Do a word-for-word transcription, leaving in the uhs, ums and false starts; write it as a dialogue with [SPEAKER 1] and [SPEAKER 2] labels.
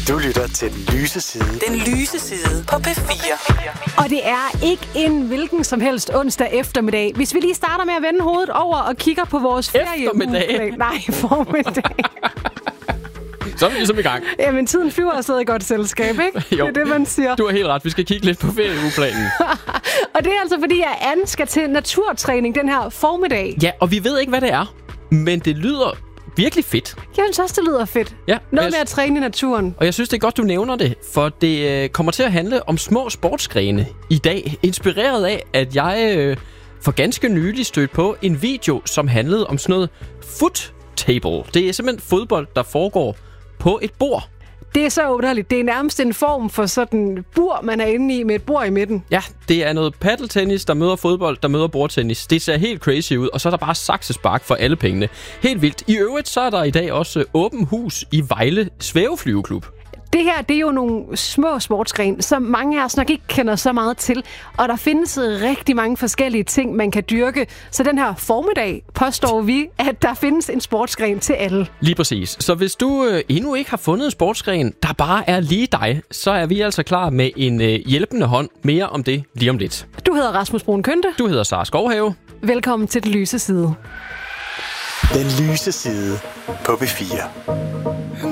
[SPEAKER 1] Du lytter til Den Lyse Side.
[SPEAKER 2] Den Lyse Side på P fire.
[SPEAKER 3] Og det er ikke en hvilken som helst onsdag eftermiddag. Hvis vi lige starter med at vende hovedet over og kigger på vores ferie.
[SPEAKER 4] Eftermiddag?
[SPEAKER 3] Nej, formiddag.
[SPEAKER 4] Så er vi ligesom i gang.
[SPEAKER 3] Jamen, tiden flyver afsted i godt selskab, ikke?
[SPEAKER 4] Jo,
[SPEAKER 3] det er det, man siger.
[SPEAKER 4] Du har helt ret. Vi skal kigge lidt på ferieugeplanen.
[SPEAKER 3] Og det er altså, fordi at Anne skal til naturtræning den her formiddag.
[SPEAKER 4] Ja, og vi ved ikke, hvad det er. Men det lyder virkelig fedt.
[SPEAKER 3] Jeg synes også, det lyder fedt.
[SPEAKER 4] Ja,
[SPEAKER 3] Noget
[SPEAKER 4] jeg...
[SPEAKER 3] med at træne i naturen.
[SPEAKER 4] Og jeg synes, det er godt, du nævner det. For det øh, kommer til at handle om små sportsgrene i dag. Inspireret af, at jeg øh, for ganske nylig stødte på en video, som handlede om sådan noget foot table. Det er simpelthen fodbold, der foregår på et bord.
[SPEAKER 3] Det er så underligt. Det er nærmest en form for sådan bur, man er inde i med et bord i midten.
[SPEAKER 4] Ja, det er noget paddeltennis, der møder fodbold, der møder bordtennis. Det ser helt crazy ud, og så er der bare saksespark for alle pengene. Helt vildt. I øvrigt så er der i dag også åben hus i Vejle Svæveflyveklub.
[SPEAKER 3] Det her, det er jo nogle små sportsgrene, som mange af os nok ikke kender så meget til. Og der findes rigtig mange forskellige ting, man kan dyrke. Så den her formiddag påstår vi, at der findes en sportsgren til alle.
[SPEAKER 4] Lige præcis. Så hvis du øh, endnu ikke har fundet en sportsgren, der bare er lige dig, så er vi altså klar med en øh, hjælpende hånd. Mere om det lige om lidt.
[SPEAKER 3] Du hedder Rasmus Brun Kønte.
[SPEAKER 4] Du hedder Sara Skovhave.
[SPEAKER 3] Velkommen til Den Lyse Side.
[SPEAKER 1] Den Lyse Side på P fire.